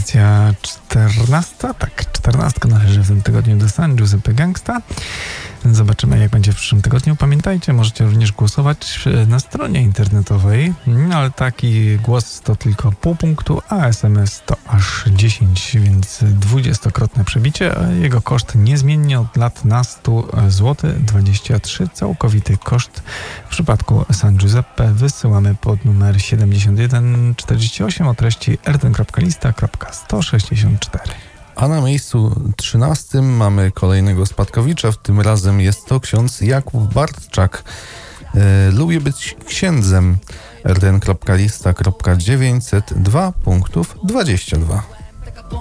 Pozycja 14. Tak, 14 należy w tym tygodniu do San Giuseppe Gangsta. Zobaczymy, jak będzie w przyszłym tygodniu. Pamiętajcie, możecie również głosować na stronie internetowej, ale taki głos to tylko pół punktu, a SMS to aż 10, więc 20-krotne przebicie, a jego koszt niezmiennie od lat na 100 zł 23. Całkowity koszt w przypadku San Giuseppe wysyłamy pod numer 7148 o treści rtn.lista.164. A na miejscu 13 mamy kolejnego spadkowicza, w tym razem jest to ksiądz Jakub Bartczak. Lubię być księdzem. rtn.lista.902 punktów 22.